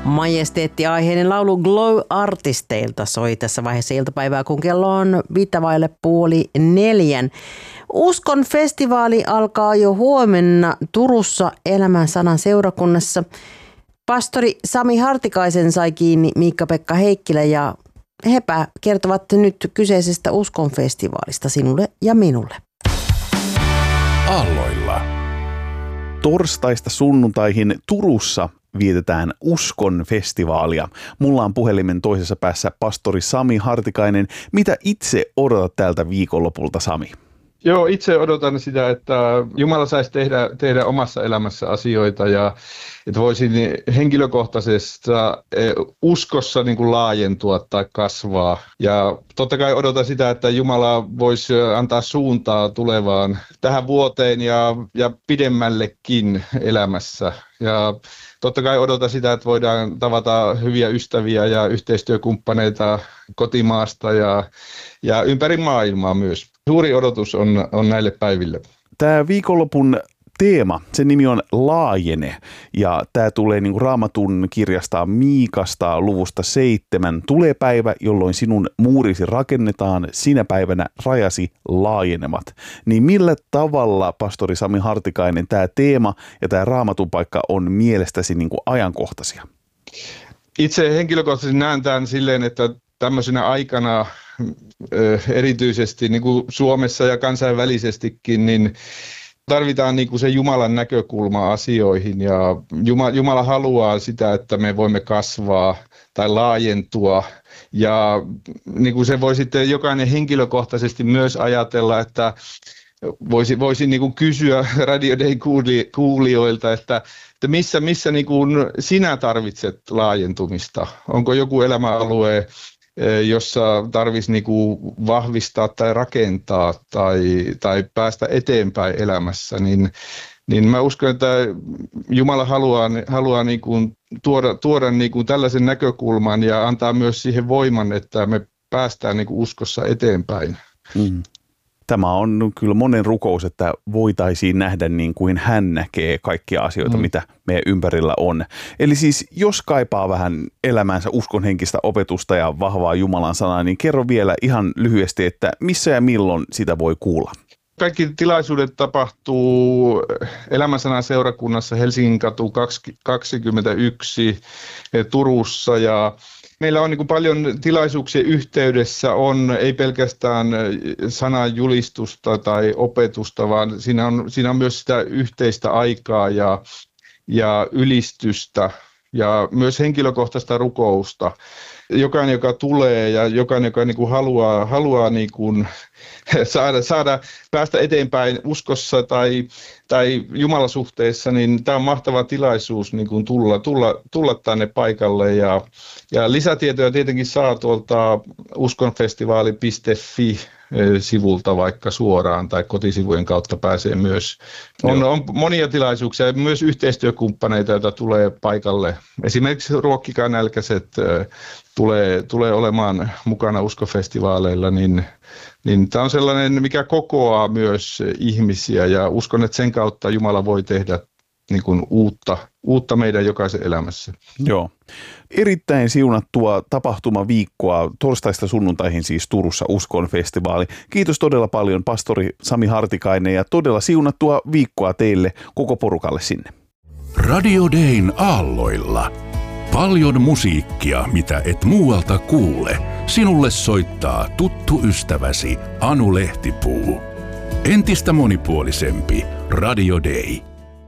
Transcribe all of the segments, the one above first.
Majesteetti-aiheinen laulu Glow Artisteilta soi tässä vaiheessa iltapäivää, kun kello on 3:45. Uskon festivaali alkaa jo huomenna Turussa Elämän sanan seurakunnassa. Pastori Sami Hartikaisen sai kiinni Miikka-Pekka Heikkilä ja hepä kertovat nyt kyseisestä Uskon festivaalista sinulle ja minulle. Aalloilla. Torstaista sunnuntaihin Turussa vietetään Uskon festivaalia. Mulla on puhelimen toisessa päässä pastori Sami Hartikainen. Mitä itse odotat tältä viikonlopulta, Sami? Joo, itse odotan sitä, että Jumala saisi tehdä omassa elämässä asioita ja että voisin henkilökohtaisessa uskossa niin kuin laajentua tai kasvaa. Ja totta kai odotan sitä, että Jumala voisi antaa suuntaa tulevaan tähän vuoteen ja pidemmällekin elämässä. Ja totta kai odotan sitä, että voidaan tavata hyviä ystäviä ja yhteistyökumppaneita kotimaasta ja ympäri maailmaa myös. Suuri odotus on näille päiville. Tämä viikonlopun teema, sen nimi on Laajene ja tämä tulee niin kuin Raamatun kirjasta Miikasta luvusta 7. Tulee päivä, jolloin sinun muurisi rakennetaan, sinä päivänä rajasi laajenevat. Niin millä tavalla, pastori Sami Hartikainen, tämä teema ja tämä Raamatun paikka on mielestäsi niin kuin ajankohtaisia? Itse henkilökohtaisesti näen tämän silleen, että tämmöisenä aikana erityisesti niin kuin Suomessa ja kansainvälisestikin, niin tarvitaan niin kuin se Jumalan näkökulma asioihin ja Jumala haluaa sitä, että me voimme kasvaa tai laajentua ja niin kuin se voi sitten jokainen henkilökohtaisesti myös ajatella, että voisi niin kuin kysyä Radio Day kuulijoilta, että missä niin kuin sinä tarvitset laajentumista? Onko joku elämäalue, jossa tarvitsisi niinku vahvistaa tai rakentaa tai päästä eteenpäin elämässä, niin mä uskon, että Jumala haluaa niinku tuoda niinku tällaisen näkökulman ja antaa myös siihen voiman, että me päästään niinku uskossa eteenpäin. Mm. Tämä on kyllä monen rukous, että voitaisiin nähdä niin kuin hän näkee kaikkia asioita, mitä meidän ympärillä on. Eli siis jos kaipaa vähän elämäänsä uskonhenkistä opetusta ja vahvaa Jumalan sanaa, niin kerro vielä ihan lyhyesti, että missä ja milloin sitä voi kuulla? Kaikki tilaisuudet tapahtuu Elämän sanan seurakunnassa Helsingin katu 21 Turussa ja meillä on niin kuin paljon tilaisuuksia yhteydessä, ei pelkästään sanan julistusta tai opetusta, vaan siinä on myös sitä yhteistä aikaa ja ylistystä ja myös henkilökohtaista rukousta. Jokainen, joka tulee ja jokainen, joka niin kuin haluaa niin kuin saada päästä eteenpäin uskossa tai Jumalasuhteessa, niin tämä on mahtava tilaisuus niin kuin tulla tänne paikalle. Ja lisätietoja tietenkin saa tuolta uskonfestivaali.fi sivulta vaikka suoraan tai kotisivujen kautta pääsee myös. On monia tilaisuuksia ja myös yhteistyökumppaneita, joita tulee paikalle. Esimerkiksi Ruokkikaa nälkäiset tulee olemaan mukana uskofestivaaleilla, niin tämä on sellainen, mikä kokoaa myös ihmisiä ja uskon, että sen kautta Jumala voi tehdä niin kuin uutta meidän jokaisen elämässä. Joo. Erittäin siunattua tapahtumaviikkoa torstaista sunnuntaihin siis Turussa Uskon festivaali. Kiitos todella paljon pastori Sami Hartikainen ja todella siunattua viikkoa teille koko porukalle sinne. Radio Dayn aalloilla. Paljon musiikkia, mitä et muualta kuule. Sinulle soittaa tuttu ystäväsi Anu Lehtipuu. Entistä monipuolisempi Radio Day.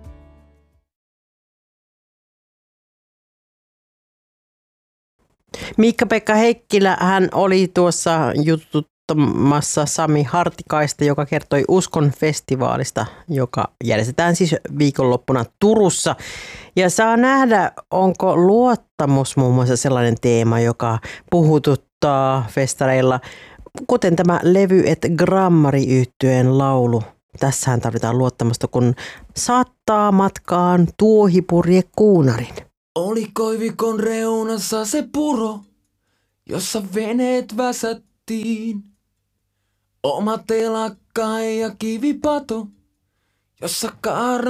Miikka-Pekka Heikkilä, hän oli tuossa jututtamassa Sami Hartikaista, joka kertoi Uskon festivaalista, joka järjestetään siis viikonloppuna Turussa. Ja saa nähdä, onko luottamus muun muassa sellainen teema, joka puhututtaa festareilla, kuten tämä Levy et Grammari-yhtyeen laulu. Tässähän tarvitaan luottamusta, kun saattaa matkaan tuohipurje kuunarin. Oli koivikon reunassa se puro, jossa veneet väsättiin. Oma telakka ja kivipato, jossa kaara